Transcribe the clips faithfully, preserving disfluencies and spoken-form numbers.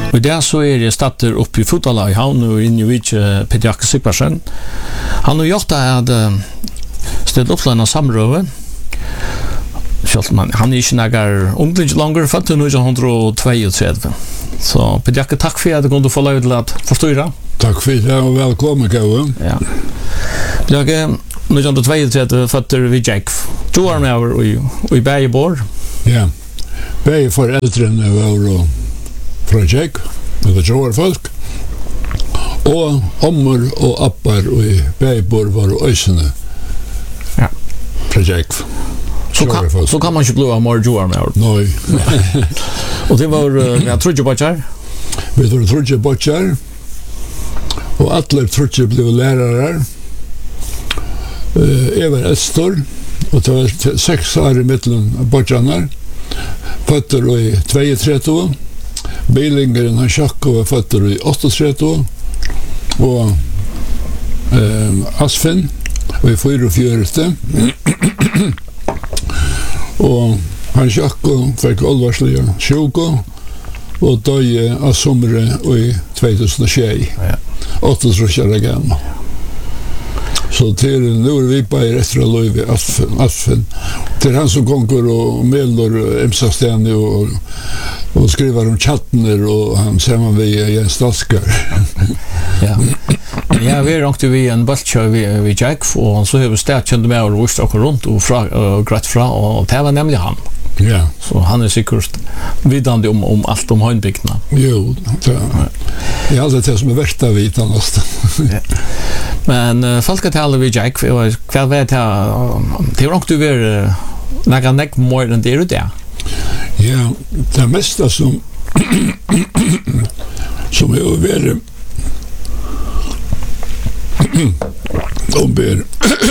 Og det så er jeg starter opp i Fotala i havn og inn i Vitsje Pediakke Sikvarsen. Han har gjort det at stedet opplandet samrøve. Man, han er ikke nægger omglitt langer, født til nitten tjueto. Så Pediakke, takk for at du kunne få lov til at forstyrre. Takk for det, og velkommen, Kau. Ja. Pediakke, nitten tjueto født til Vitsjek. To år med over i, i Bergebor. Ja, begge foreldrene var fra Tjekk, med det tjoar folk. Og ommer og appar i Bergebor var øysene ja. fra Tjekk. Så kan, så kan man ikke bli av mer tjoar med over. Nei. Og det var, jeg tror ikke bøtjar? Vi tror ikke bøtjar. Og alle tror ikke ble lærere. Jeg var estor, og det var seks år i midten av bøtjarna. Føtter i tjuetre. Bilingeren han Sjakko var føtter i trettioåtta. Og eh, Asfinn var i fyrtiofyra. Og han Sjakko fikk alvarslige sjuko og døde av sommeret i tjuetusen og åttitre år gammel. Så til nu er vi bare etter å løyve Asfinn. Til han som konger og melder Emsastene og, og skriver om chattner og han sammen vi Jens Daskar. Ja. Ja, vi er råkte vi en bøltkjøy vi, vi Jack, og så har vi stedet kjønne med og vist dere rundt og, fra, og grøtt fra, og det var nemlig han. Ja. Så han er sikkert vidande om, om alt om høynbyggene. Jo, det er alltid det som er verdt av vita nesten. Ja. Men uh, folketallet vi Jack, hva vet jeg, det er råkte vi er nægge nekk mer enn det er det? Ja, det meste som som er å være omber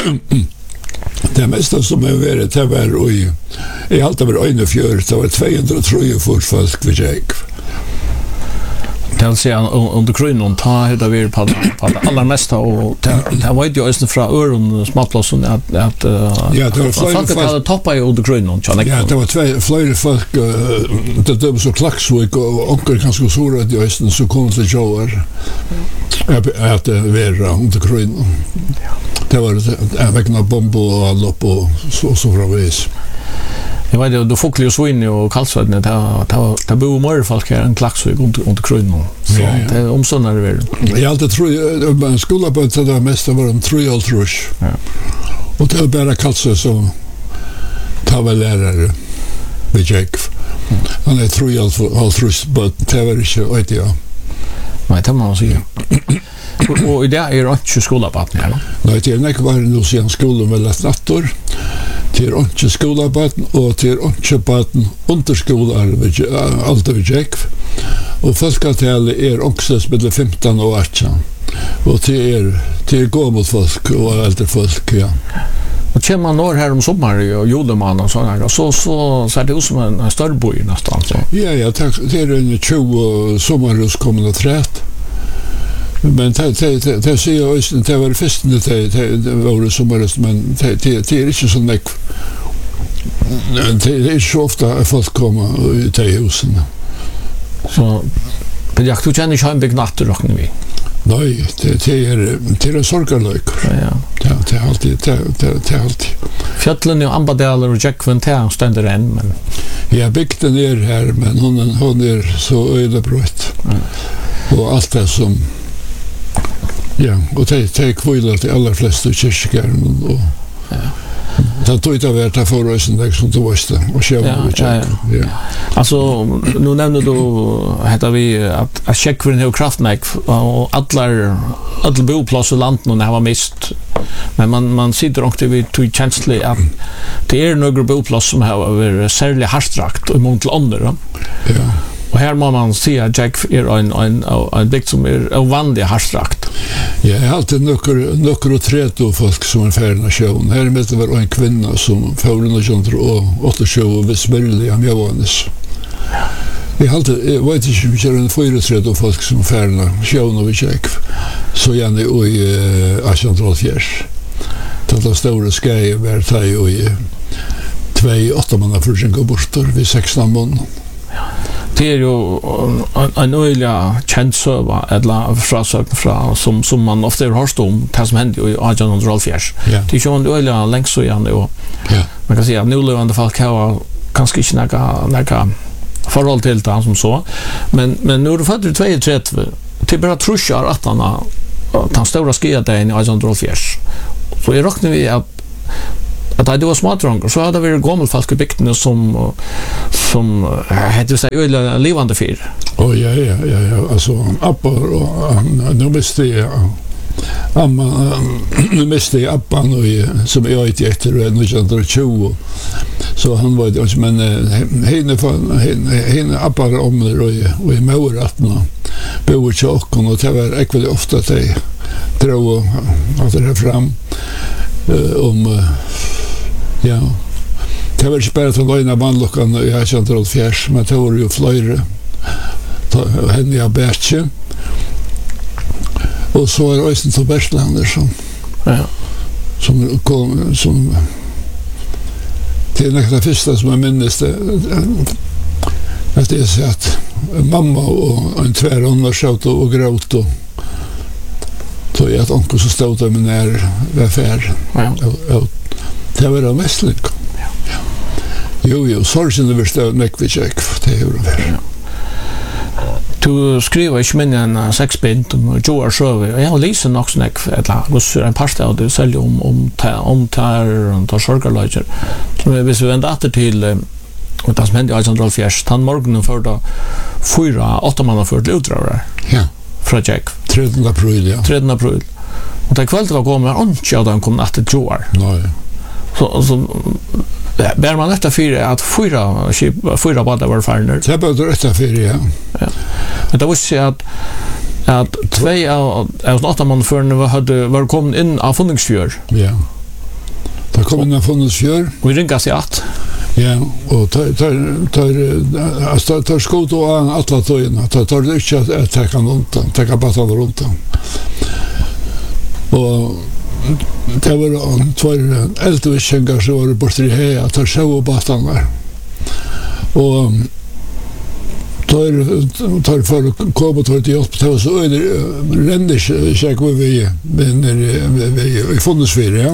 det meste som er å være det var i jeg alltid var øyne fjør det var tvåhundratre folk ved jeg det vil si under krønnen ta det vi på, på det aller meste og det var jo også fra øren småplassen at, at ja, det var flere folk hadde toppet under krønnen ja, det var tve, flere folk uh, det var så Klaksvik og onker kanskje sår at jeg så kom til Joar at det var under krønnen det var jeg vekkene bombe og allop og så, så fra vis jag vet ju då folk ju svinn och kalsvadne ta ta ta bo mer folk här en Klaksvik under under krönnen så ja, ja. det omsönar det väl jag alltid tror man skulle på det där mesta var en tre all trush ja och det är bara kalsor som tar väl lärare med Jack han är tre all trush but det var inte oj ja nej det man säga och och det är inte skola på att nej nej det är inte var nu sen skolan väl att nattor til ikke skolabaten og til ikke baten underskolar alt av Jack og folketallet er ångstes mellom femton og arton og til er til gammelt folk og eldre folk ja. Och kommer man når här om sommar och juleman och sådär och så så ser det ut som en större by nästan så. Ja ja, det är en tjugo sommarhus kommer att trätt. Men det det det ser jag just det var först det det var sommarhus men det det är inte så mycket. Det är så ofta folk kommer i de husen. Så det jag tror jag inte har en begnat rockning vi. Nej, det det är det är sorgarlök. Ja ja. Det det är alltid det det det är alltid. Fjällen och Ambadaler och Jackvin Town ständer än men jag byggde ner här men hon hon är så ödebrött. Mm. Och allt det som ja, och det det kvilar till alla flesta kyrkor och ja. Det tog inte vart att få rösten där som du visste och själv ja, ja, ja. Alltså nu nämnde du heter vi att att checkvin har kraftnäck och alla alla boplatser i landet och har mist men man man sitter också vid till känslig att det är några boplatser som har särskilt harstrakt och mot andra. Ja. Och här må man se att Jack är en en en bygd som är ovanligt harstrakt. Ja, jag har alltid nöcker nöcker och tretton folk som är färna showen. Här med det var en kvinna som förrän och och åtta show vid Sverige am Johannes. Jag har alltid jag vet inte hur mycket en tretton folk som färna showen och Jack. Så gärna i Ascentral-fjärs. Det stora skäj var det ju i två åtta manna för sin går bort vid sexton man. det är ju en öliga känd söva eller frasökn fra som som man ofta har hört om det som hände i arton hundra fjärde. Det är ju en öliga längst så igen och man kan säga att nu levande folk har kanske inte några några förhåll till det som så. Men men nu är det född trettio till bara trusjar att han att han stora skidagen i arton hundra fjärde. Så jag räknar vi att att det var smådrängar så hade vi gamla folk i bygden som som hade sig öliga levande fyr. Oh ja ja ja ja alltså appar och nu visste jag amma nu visste jag appan och som jag inte efter nittonhundra tjugo så han var det men henne henne appar om och och i moratna bor chocken och det var ekväl ofta att det dro att det fram om ja det var inte bara att lögna bandlockan i arton hundra fjärde men det var ju flera henne jag bärtje och så är Øystein til Berslander som ja. som kom som till det första som jag minns det att det är så att mamma och en tvär hon var sköt och gråt och så jag att onkel så stod där med när var färd ja. Det var det mest lik ja. Jo jo sorgen det var stod nekvitjek det är det Du skriver ikke minne en sexbint om Joar Sjøve, og jeg har lyst nok sånn eller en parst av det selv om om om ter og tar sorgarlager. Så hvis vi vender etter til og det som hendte i arton hundra fjärde, han morgenen før da fyra, åtta mann før til utdragere. Ja. Fra Jack. tredje april, ja. tredje april. Og det kveld var kommet, og ikke at han kom etter Joar. Nei. Så, så bär man detta fyra att fyra fyra badar var färner. Det var detta fyra ja. Ja. Men det var så att att två av av åtta man förne var hade var kommit in av Funningsfjör. Ja. Det kom in av Funningsfjör. Vi ringa sig att. Ja, och tar tar tar alltså tar skot och alla tojerna. Tar tar det inte att ta kan runt, ta kan passa runt. Och det var två äldre kängar som var borta i här att ta show och batan där. Och tar tar för komma till det hospitalet så är det rändes check vi men vi vi Funningsfjör ja.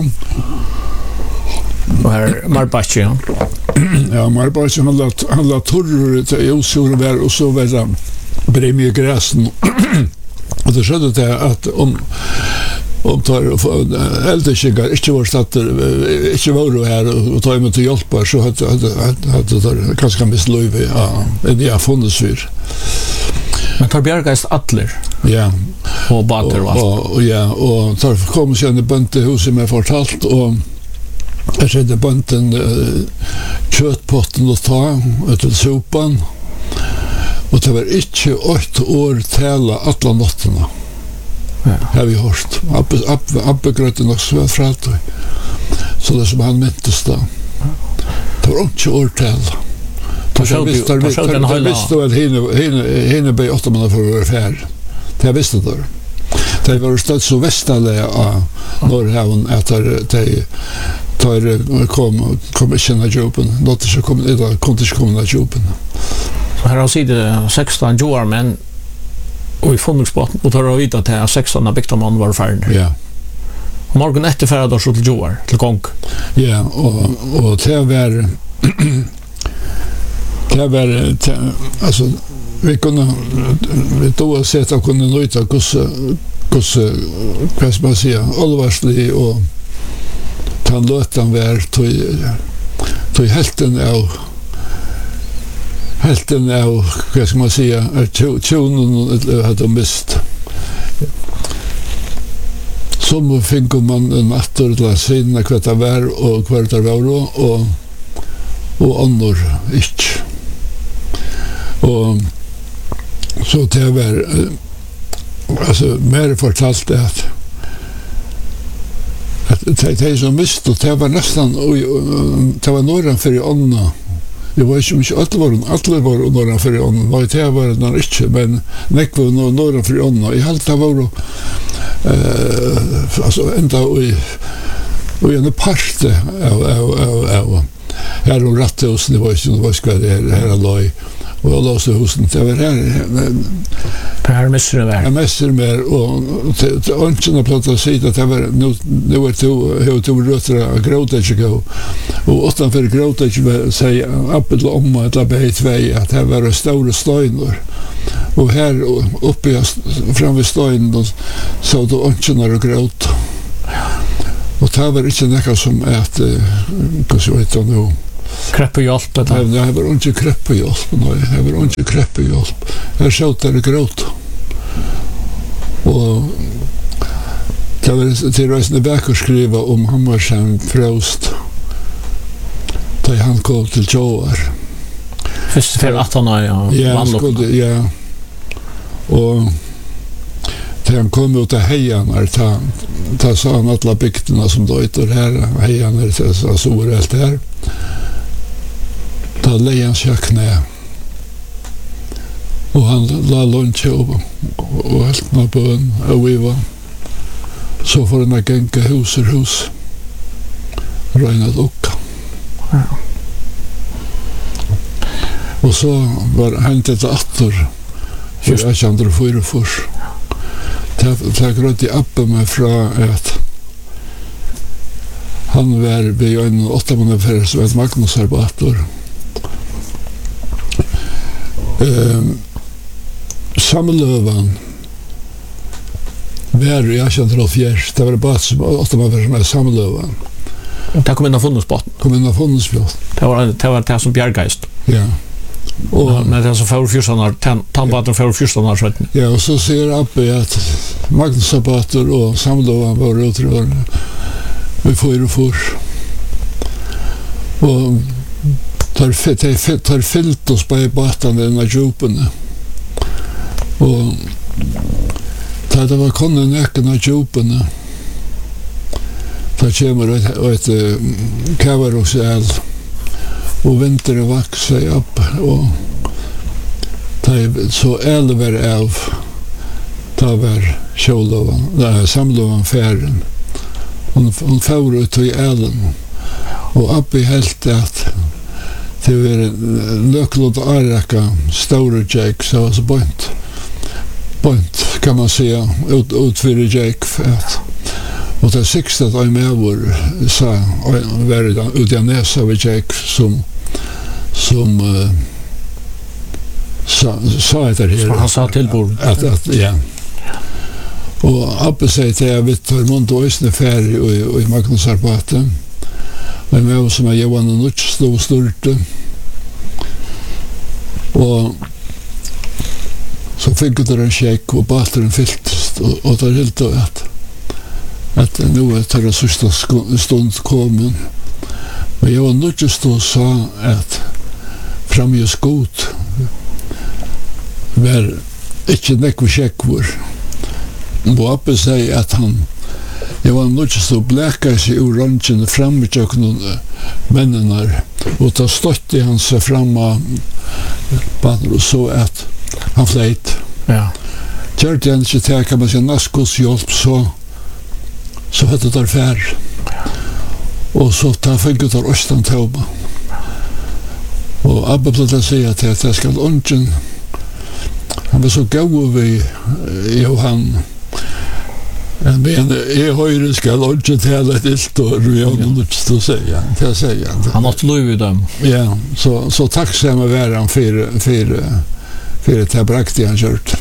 Och här Marbachi ja. Ja, Marbachi han lät han lät torr till osur där och så var det mycket gräsen. Och det skedde det att om om tar äldre kängar inte var satt inte var här och tar mig till hjälpa så hade hade hade kanske kan beslöva ja det har funnits för men tar Björgast Atler ja och bater och och ja och tar kom sen det bunte huset med fortalt och jag sätter bunten köttpotten och ta till sopan och det var inte åtta år tälla alla natterna. Ja, har vi hört. Abbe abbe abbe gröten och så frat. Så det som han minns då. Det var inte årtal. Det så visst det visst att henne henne henne be åtta man för affär. Det visste då. Det var stad så västale av Norrhavn att det tar kom kom känna jobben. Något så kom det kunde komma jobben. Så här har sidan sexton år men och i Funningsbåt och tar och vita till sexton bäckta man var färdig. Ja. Morgon efter färd då så till Joar till gång. Ja, och och det var det var alltså vi kunde vi då sätta kunde nöjta hos hos vad ska man säga allvarslig och ta låten var till till helten av helten av vad ska man säga tjonen hade mist som fick man en natter till sinna kvart av var och kvart av var och och annor inte och så det var alltså mer fortalt det att att det är så mist och det var nästan det var norran för i Anna. Det var ju inte allt var alla var norran för i Anna. Var det var det inte men näck var norran för i Anna. I allt det var eh alltså ända i och en part av av av här och rätte oss det var ju det var ska det här loj Och jag låste husen. Det var här. Per Messer var. Jag mäster mer och önskan att prata sig att det var nu nu var det hur det rötter gråta inte gå. Och utanför gråta inte säga appel om att la be två att det var stora stenar. Och här uppe fram vid stenen så då önskan att gråta. Och det var inte något som att vad så heter det nu. Krepp och hjälp det. Nej, det var inte krepp och hjälp. Nej, det var inte krepp och hjälp. Jag såg där gråta. Och det var till Rösne Bäck att skriva om Hammarsheim Frost då han kom till Tjoar. Först för att han har ja, skulle, ja. Och när han kom ut av hejarna ta, ta sa han alla bygderna som då heter här hejarna är så orelt här. Då lej han sig knä. Och han la lunch och och helt med bön och vi var så för en gänga hus och hus röjnat upp. Ja. Och så var han till attor för jag kände för för det det gröt i appen med fra att han var vid en åtta månader för så ett Magnus Arbator. Ehm Samlövan var jag kände då fjärs det var bara som åtta månader med Samlövan. Det kom in av Funnelsbott. Kom in av Funnelsbott. Det var det var det som Bjärgeist. Ja. Och när det så för fjorton tandbaten för fjorton år sedan. Ja, och så ser Abbe att Magnus Arbator och Samlövan var utrörande. Vi får ju för. Och tar fett tar fyllt oss på båten den där djupen. Och där det var konnen näcken av djupen. Där kommer ett, ett kavaroxel och vintern växer upp och där så elver av där var Sjölövan, där Samlövan färden. Hon, hon får ut i elen och upp i helt att det var löklåt arraka stora Jake så så point point kan man säga ut, ut för Jake att och det sista att jag med var så var ut i näsa av Jake som som uh, sa sa det här han sa till bord att, att ja och Abbe säger till jag vet hur man då är färdig och i Magnus Arbator och med oss som är Johan och Nutsch stod stort och så fick det en check och batterien fyllt och, och det är helt att att nu är det sista stund kommen men Johan Nutsch stod och sa att framgjørs god var ikke nekve kjekkvor og Abbe sier at han jeg var nødt til å bleka seg ur røntgen frem i kjøkken mennene og ta støtt i han seg frem og så at han fleit ja. Kjørt igjen ikke til kan man si naskos hjelp så så hadde det fær og så ta funket der Østan Tauba og Abbe ble til å si at jeg skal ungen han var så god ved Johan men jeg høyre skal ungen til et ilt og Johan og lyst til å si til å si han måtte lov i dem ja, så, så takk skal jeg være han for for for det brakte han kjørt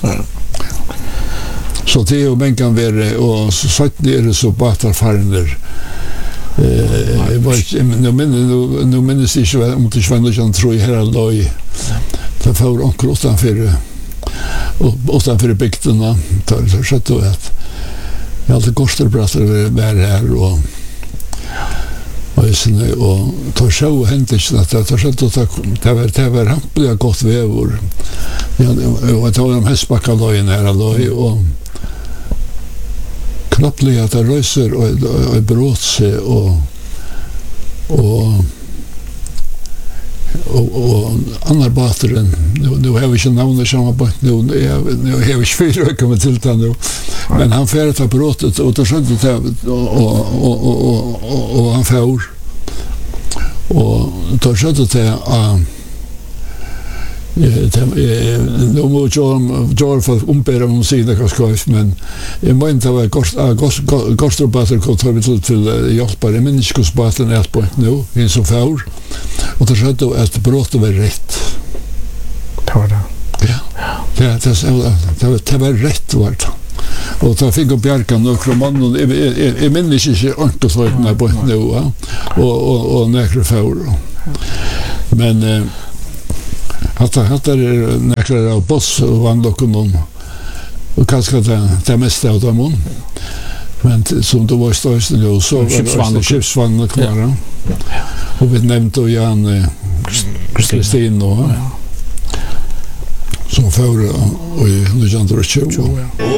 så det er jo men kan være og så satt nere så batarfarner Eh, var nu men nu nu minns jag inte om det svände jag tror jag här då i det får onkel utanför och utanför bygderna tar så sett då att jag alltid kostar brassar där här och och sen och tar show hänt inte att det så att det var det var hampligt gott vävor jag tar de hästbacka då in här då och knapplig at det røyser og, og, og brått seg og og og, og andre bateren nu, nu har vi ikke navnet som har bort nu, nu har vi ikke fyra kommet til det nu men han færre tar bråttet og det skjønte det og, og, og, og, og, og han fær og det skjønte det uh, Nu må jag för umbära om sina kaskaf men jag menar det var kost kostrobater kom till till till hjälpa det människosbaten är på nu i så fall och det skedde att brottet var rätt. Det var det. Ja. Det det det var rätt vart. Och så fick jag bjärka några mannen i minns inte inte så att på nu och och och några fall. Men Hatta hatta är näklar av boss och vann dock någon och kanske det det mesta av dem. Men som då var störst nu så Skeppsvagn och skeppsvagn kvar. Och vi nämnde då Jan Kristin och som för och i nittonhundratjugo.